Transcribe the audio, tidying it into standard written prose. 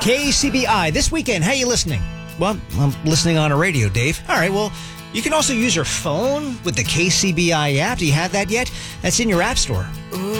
KCBI, this weekend, how you listening? Well, I'm listening on a radio, Dave. All right, well, you can also use your phone with the KCBI app. Do you have that yet? That's in your app store. Ooh.